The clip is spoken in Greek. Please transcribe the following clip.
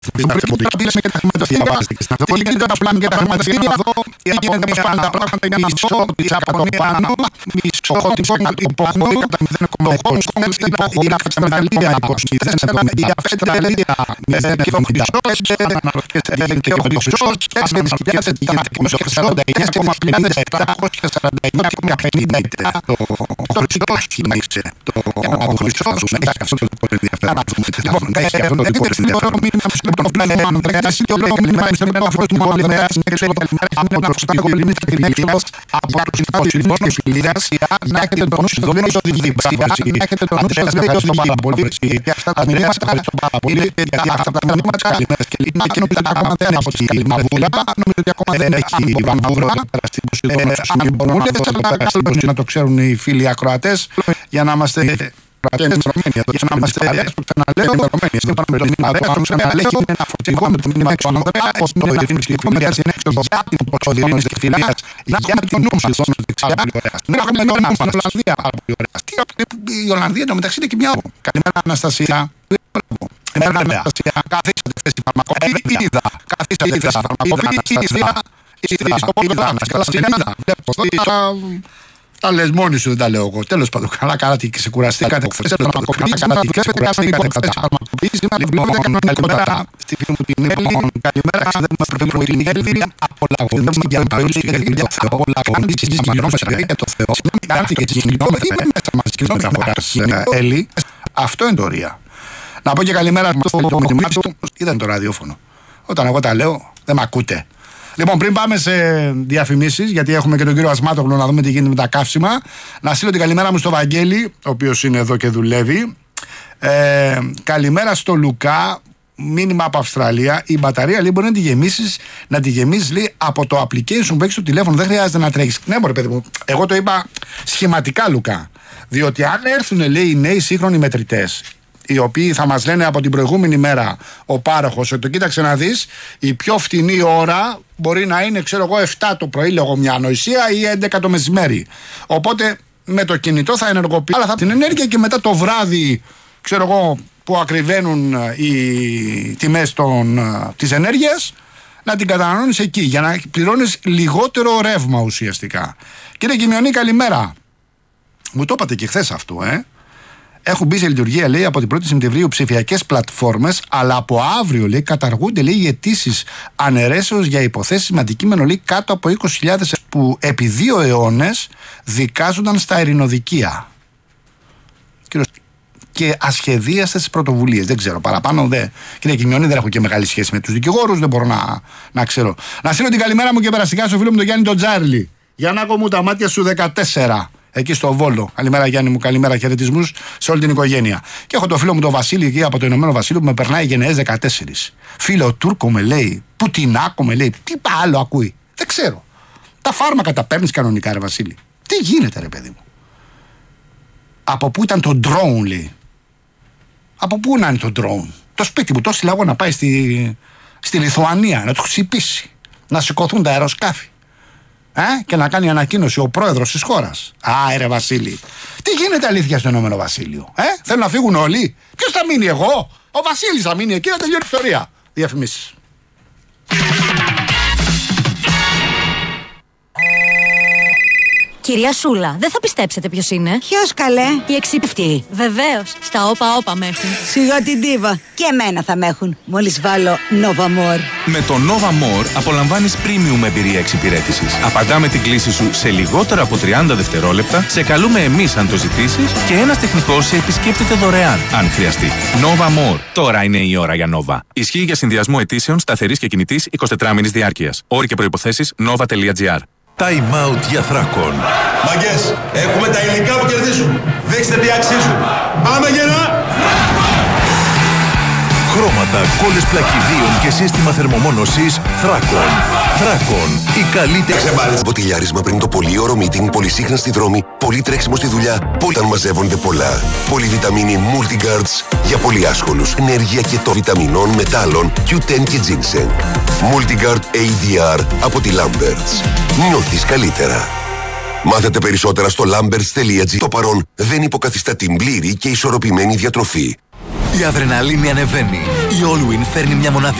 και τα χρήματα διαβάστηκε. Στην αυτοβολική δεν απλά για τα χρήματα εδώ. Έγινε μια πράγματα είναι μισό τη από το πάνω, μισό τη υποχώρη από τα 0,8 υποχώρη από τα μεταλλεία 20. Η αφεταλία 0,8 και ο χρυσός 4.000 γίνεται και μισό 49.749,50 το χρυσός κοίμαξε. Ο χρυσός έχει αυτό το πολύ ενδιαφέρον. Λοιπόν, δεν είναι το μήνυμα το πλάνο Ανδρέας και ο λόγος μήνυμα στο μήνυμα αυτό του μόλι Ανδρέας είναι από να προστατεύω κολλήμη και φιλίας από τους υπόσχολους και φιλίας να έχετε τον νου στο δόλιο στο διβίβαση να έχετε τον νου στο δόλιο στο πάρα πολύ και αυτά τα μηνύματα ευχαριστώ πάρα πολύ γιατί αυτά τα μηνύματα καλημέρες και λίγα και νομίζω ότι ακόμα δεν έχει μαβούλα νομίζω ότι ακόμα δεν έχει βαμβούρα αν μπορούν να το ξέρουν οι φίλοι ακροατές για να είμαστε και είναι ενδρομένη εδώ, για να είμαστε που ξαναλέω ενδρομένη. Στην παραμετρική που ξαναλέω είναι ένα φορτηγό με το μήνυμα του Ανδρέα, ως το διευθύνηση και κουμέρια στην έξοδο για την προσωδιώνωση της φιλίας, για την νούμψη εδώ στο δεξιά. Δεν έχουμε το νούμψη στην Ολλανδία πάρα πολύ ωραία. Η Ολλανδία εντωμεταξύ είναι και μια όπου. Καλημέρα Αναστασία. Καλημέρα Αναστασία. Καθίσατε χθες στη φαρμακοβίδα. Καθίσατε χθες στη φαρμακοβίδα. Είστε στο πόδι τα λες μόνοι σου, δεν τα λέω εγώ. Τέλος πάντων, καλά και σε κουραστήκατε. Καλημέρα στη φίλη μου την Νίκη. Καλημέρα στην φίλη μου την Νίκη. Απολαύοντας για να παρουσιάσει για τη δουλειά του Θεού. Απολαύοντας και συγκεκριμένα για το Θεό. Κάντε και συγκεκριμένα. Είμαι μέσα μας και μεταφοράς. Έλλη, αυτό είναι το ωρία. Να πω και καλημέρα στο μήνυμα του. Ήταν το ραδιόφωνο. Όταν εγώ τα λέω, δεν μ' ακούτε. Λοιπόν, πριν πάμε σε διαφημίσεις, γιατί έχουμε και τον κύριο Ασμάτογλου να δούμε τι γίνεται με τα καύσιμα, να στείλω την καλημέρα μου στο Βαγγέλη, ο οποίος είναι εδώ και δουλεύει. Καλημέρα στο Λουκά, μήνυμα από Αυστραλία. Η μπαταρία λέει μπορεί να τη γεμίσεις λέει, από το application που έχεις στο τηλέφωνο. Δεν χρειάζεται να τρέχεις. Ναι, μωρέ παιδί μου, εγώ το είπα σχηματικά, Λουκά. Διότι αν έρθουν, λέει, οι νέοι σύγχρονοι μετρητές, οι οποίοι θα μας λένε από την προηγούμενη μέρα ο πάροχος ότι το κοίταξε να δεις, η πιο φτηνή ώρα μπορεί να είναι, ξέρω εγώ, 7 το πρωί, λέγω μια ανοησία, ή 11 το μεσημέρι. Οπότε με το κινητό θα ενεργοποιεί, αλλά θα την ενέργεια και μετά το βράδυ, ξέρω εγώ, που ακριβένουν οι τιμές της ενέργειας, να την καταναλώνεις εκεί, για να πληρώνεις λιγότερο ρεύμα ουσιαστικά. Κύριε Κιμιονή, καλημέρα. Μου το είπατε και χθες αυτό, Έχουν μπει σε λειτουργία, λέει, από την 1η Σεπτεμβρίου ψηφιακές πλατφόρμες, αλλά από αύριο, λέει, καταργούνται, λέει, οι αιτήσεις αναιρέσεως για υποθέσεις με αντικείμενο, λέει, κάτω από 20.000 που επί 2 αιώνες δικάζονταν στα ειρηνοδικεία. Και ασχεδίαστε τις πρωτοβουλίες. Δεν ξέρω παραπάνω. Κύριε Κιμιονή, δεν έχω και μεγάλη σχέση με τους δικηγόρους, δεν μπορώ να ξέρω. Να στείλω την καλημέρα μου και περαστικά στο φίλο μου τον Γιάννη τον Τζάρλι. Γιάννακο μου, τα μάτια σου 14. Εκεί στο Βόλο. Καλημέρα Γιάννη μου, καλημέρα, χαιρετισμούς σε όλη την οικογένεια. Και έχω το φίλο μου τον Βασίλη εκεί από το Ηνωμένο Βασίλειο που με περνάει γενναίες 14. Φίλο Τούρκο με λέει, Πουτινάκο με λέει, τι άλλο ακούει. Δεν ξέρω. Τα φάρμακα τα παίρνεις κανονικά, ρε Βασίλη. Τι γίνεται, ρε παιδί μου. Από πού ήταν το drone, λέει. Από πού να είναι το drone. Το σπίτι μου το έστειλα εγώ να πάει στη Λιθουανία, να του χτυπήσει. Να σηκωθούν τα αεροσκάφη. Και να κάνει ανακοίνωση ο πρόεδρος της χώρας. Ρε Βασίλη, τι γίνεται αλήθεια στο Ηνωμένο Βασίλειο. Θέλουν να φύγουν όλοι. Ποιος θα μείνει, εγώ? Ο Βασίλης θα μείνει εκεί να τελειώνει η ιστορία. Διαφημίσεις. Κυρία Σούλα, δεν θα πιστέψετε ποιος είναι. Ποιος, καλέ? Η εξυπευτή. Βεβαίως, στα όπα με έχουν. Σιγά την Τίβα. Και εμένα θα με έχουν. Μόλις βάλω Nova More. Με το Nova More απολαμβάνεις premium εμπειρία εξυπηρέτησης. Απαντάμε την κλήση σου σε λιγότερα από 30 δευτερόλεπτα, σε καλούμε εμείς αν το ζητήσεις και ένας τεχνικός σε επισκέπτεται δωρεάν, αν χρειαστεί. Nova More. Τώρα είναι η ώρα για Nova. Ισχύει για συνδυασμό αιτήσεων σταθερής και κινητής 24 μήνης διάρκειας. Όροι και προϋποθέσεις nova.gr. Time out για Θράκον. Μαγκές, έχουμε τα υλικά που κερδίζουν. Δείξτε τι αξίζουν. Πάμε γερά! Χρώματα, κόλλες πλακιδίων και σύστημα θερμομόνωσης Θράκον. Θράκον, η καλύτερη. Μποτιλιάρισμα πριν το πολύωρο meeting, πολυσύχνα στη δρόμη, πολύ τρέξιμο στη δουλειά, όταν μαζεύονται πολλά. Πολυβιταμίνη Multigards για πολύ άσχολους. Ενέργεια και το βιταμινών, μετάλλων, Q10 και Ginseng. Multigard ADR από τη Lamberts. Νιώθεις καλύτερα. Μάθετε περισσότερα στο lamberts.gr. Το παρόν δεν υποκαθιστά την πλήρη και ισορροπημένη διατροφή. Η αδρεναλίνη ανεβαίνει. Η Allwyn φέρνει μια μοναδική